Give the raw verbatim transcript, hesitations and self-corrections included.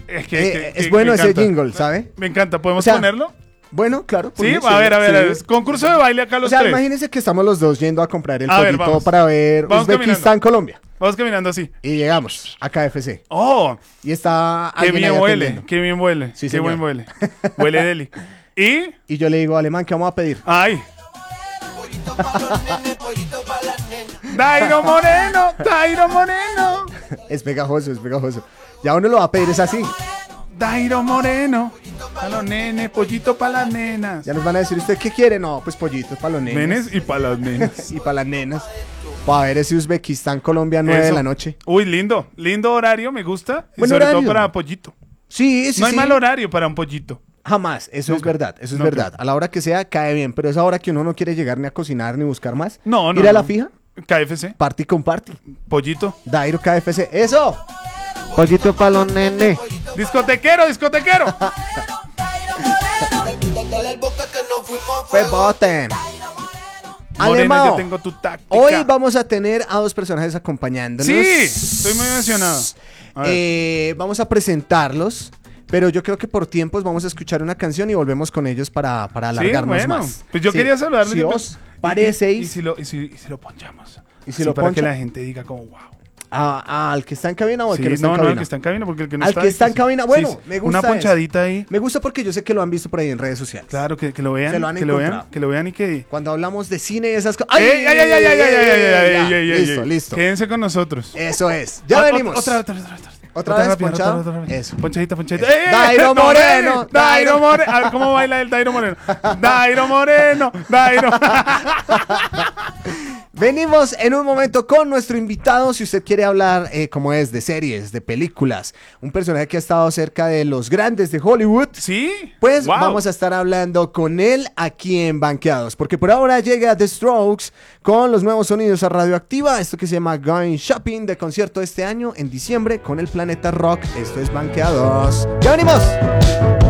Es, que, Eh, que- es que- bueno me ese encanta. jingle, ¿sabe? Me encanta, ¿podemos O sea, ponerlo? Bueno, claro. Sí, ponlo, a ver, a ver, sí. a ver. Concurso de baile acá los O sea, tres. imagínense que estamos los dos yendo a comprar el A ver, pollito vamos. para ver Vamos Uzbekistán, caminando. Colombia. Vamos caminando así. Y llegamos a K F C. Oh, Y está qué alguien bien ahí huele, atendiendo. qué bien huele. Sí, qué señor. buen huele. Huele deli. Y, Y yo le digo, Alemán, ¿qué vamos a pedir? ay. Dairo Moreno, Dairo Moreno. Es pegajoso, es pegajoso. Ya uno lo va a pedir, es así. Dairo Moreno. Para los nenes, pollito para las nenas. Ya nos van a decir, ¿usted qué quiere? No, pues pollitos para los nenes. Nenes y para las nenas. Y para las nenas. Para ver ese Uzbekistán, Colombia, nueve de Eso. la noche. Uy, lindo, lindo horario, me gusta. Y Buen sobre horario. todo para pollito. Sí, sí, No hay sí. mal horario para un pollito. Jamás, eso Nunca. es verdad, eso es Nunca. verdad. A la hora que sea, cae bien. Pero esa hora que uno no quiere llegar ni a cocinar ni buscar más. No, no. Ir a la no. fija, K F C, party con party. pollito. Dairo K F C. ¡Eso! Pollito para los nenes. Discotequero, discotequero. Pues voten. Morena, Alemao, yo tengo tu táctica. hoy vamos a tener a dos personajes acompañándonos. Sí, estoy muy emocionado. A ver. Eh, vamos a presentarlos, pero yo creo que por tiempos vamos a escuchar una canción y volvemos con ellos para, para Sí, alargarnos bueno, más. pues yo Sí. quería saludarles. Si yo- os parece, Y, y si lo, y, si, y si lo ponchamos. ¿Y si Sí, lo para que poncha? la gente diga como wow. a- al que está en cabina o al Sí, que no está no, en no, cabina. el que está en cabina, porque el que no Al está. que está en sí, cabina, sí, bueno, sí. me gusta Una eso. ponchadita ahí. Me gusta porque yo sé que lo han visto por ahí en redes sociales. Claro, que, que lo vean. Se lo han que lo vean, encontrado. que lo vean y que. Cuando hablamos de cine y esas cosas. ¡Ey, ey, ey, ey, ey, ey, ey, ey, ey, ey, ey, Listo, ey! listo. Quédense con nosotros. Eso es. Ya Ot- venimos. Otra, otra, otra, otra. ¿Otra vez rápida, ponchado? otra, otra, otra. Eso. Ponchadita, ponchadita. Eso. ¡Ey, ey, Dairo no, Moreno, ey! Dairo Moreno. A ver cómo baila el Dairo Moreno. Dairo Moreno. Dairo. Venimos en un momento con nuestro invitado. Si usted quiere hablar, eh, como es, de series, de películas, un personaje que ha estado cerca de los grandes de Hollywood, Sí. pues Wow. vamos a estar hablando con él aquí en Banqueados. Porque por ahora llega The Strokes con los nuevos sonidos a Radioactiva. Esto que se llama Going Shopping, de concierto este año en diciembre con el Planeta Rock. Esto es Banqueados. ¡Ya venimos!